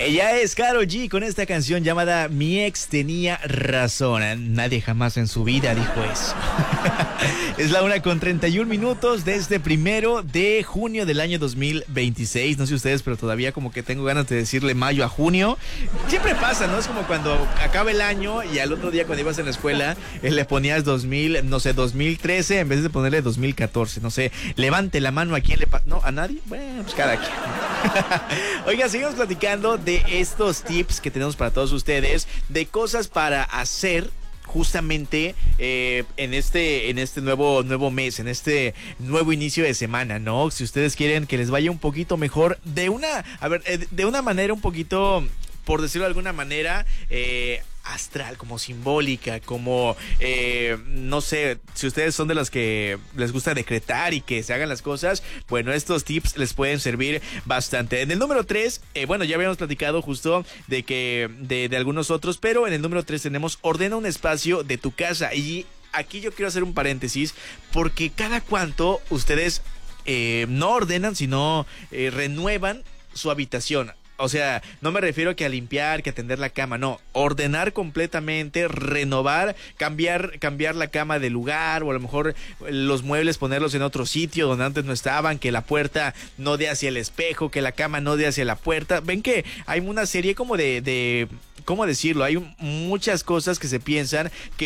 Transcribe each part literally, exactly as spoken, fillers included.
Ella es Karol G con esta canción llamada Mi ex tenía razón. Nadie jamás en su vida dijo eso. Es la una con treinta y un minutos de este primero de junio del año dos mil veintiséis. No sé ustedes, pero todavía como que tengo ganas de decirle mayo a junio. Siempre pasa, ¿no? Es como cuando acaba el año y al otro día cuando ibas en la escuela eh, le ponías dos mil, no sé, dos mil trece en vez de ponerle dos mil catorce. No sé, levante la mano a quién le pasa. ¿No? ¿A nadie? Bueno, pues cada quien. Oiga, seguimos platicando de estos tips que tenemos para todos ustedes, de cosas para hacer justamente eh, en este en este nuevo nuevo mes, en este nuevo inicio de semana, ¿no? Si ustedes quieren que les vaya un poquito mejor de una, a ver, eh, de una manera un poquito, por decirlo de alguna manera, eh, astral, como simbólica, como eh, no sé, si ustedes son de los que les gusta decretar y que se hagan las cosas, bueno, estos tips les pueden servir bastante. En el número tres, eh, bueno, ya habíamos platicado justo de que de, de algunos otros, pero en el número tres tenemos ordena un espacio de tu casa. Y aquí yo quiero hacer un paréntesis, porque cada cuanto ustedes eh, no ordenan, sino eh, renuevan su habitación. O sea, no me refiero que a limpiar, que a tender la cama, no, ordenar completamente, renovar, cambiar, cambiar la cama de lugar, o a lo mejor los muebles ponerlos en otro sitio donde antes no estaban, que la puerta no dé hacia el espejo, que la cama no dé hacia la puerta. Ven que hay una serie como de, de ¿cómo decirlo? Hay muchas cosas que se piensan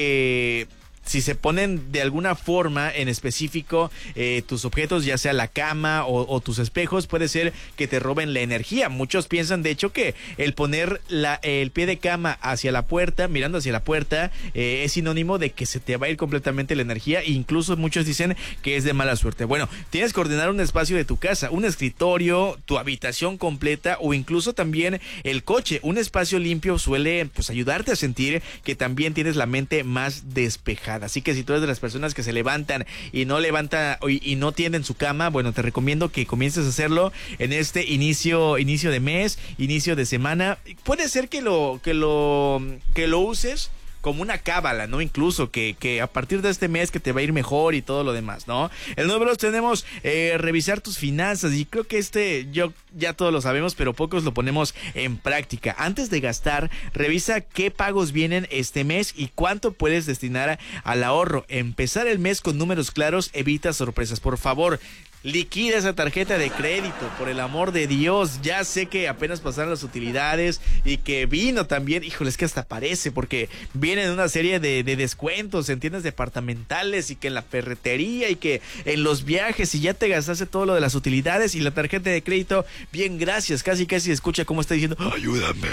que si se ponen de alguna forma en específico eh, tus objetos, ya sea la cama o, o tus espejos, puede ser que te roben la energía. Muchos piensan de hecho que el poner la, el pie de cama hacia la puerta, mirando hacia la puerta, eh, es sinónimo de que se te va a ir completamente la energía, e incluso muchos dicen que es de mala suerte. Bueno, tienes que ordenar un espacio de tu casa, un escritorio, tu habitación completa, o incluso también el coche. Un espacio limpio suele pues ayudarte a sentir que también tienes la mente más despejada. Así que si tú eres de las personas que se levantan y no levantan y, y no tienden su cama, bueno, te recomiendo que comiences a hacerlo en este inicio inicio de mes, inicio de semana. Puede ser que lo que lo que lo uses como una cábala, ¿no? Incluso que, que a partir de este mes que te va a ir mejor y todo lo demás, ¿no? El número dos tenemos eh, revisar tus finanzas, y creo que este yo ya todos lo sabemos, pero pocos lo ponemos en práctica. Antes de gastar, revisa qué pagos vienen este mes y cuánto puedes destinar al ahorro. Empezar el mes con números claros evita sorpresas. Por favor, liquida esa tarjeta de crédito, por el amor de Dios. Ya sé que apenas pasaron las utilidades y que vino también, híjole, es que hasta parece, porque vienen una serie de, de descuentos en tiendas departamentales y que en la ferretería y que en los viajes, y ya te gastaste todo lo de las utilidades y la tarjeta de crédito, bien, gracias, casi casi escucha cómo está diciendo, ayúdame.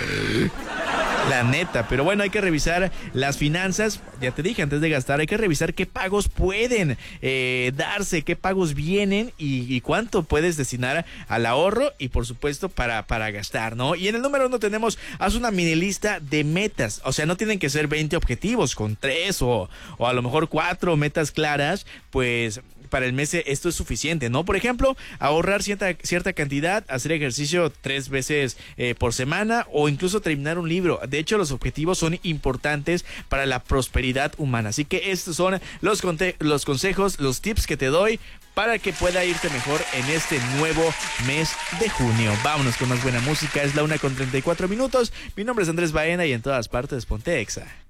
La neta, pero bueno, hay que revisar las finanzas. Ya te dije, antes de gastar hay que revisar qué pagos pueden eh, darse, qué pagos vienen y, y cuánto puedes destinar al ahorro y por supuesto para, para gastar, ¿no? Y en el número uno tenemos, haz una mini lista de metas. O sea, no tienen que ser veinte objetivos, con tres o, o a lo mejor cuatro metas claras, pues para el mes esto es suficiente, ¿no? Por ejemplo, ahorrar cierta, cierta cantidad, hacer ejercicio tres veces eh, por semana, o incluso terminar un libro. De hecho, los objetivos son importantes para la prosperidad humana. Así que estos son los, conte- los consejos, los tips que te doy para que pueda irte mejor en este nuevo mes de junio. Vámonos con más buena música. Es la una con treinta y cuatro minutos. Mi nombre es Andrés Baena y en todas partes ponte Exa.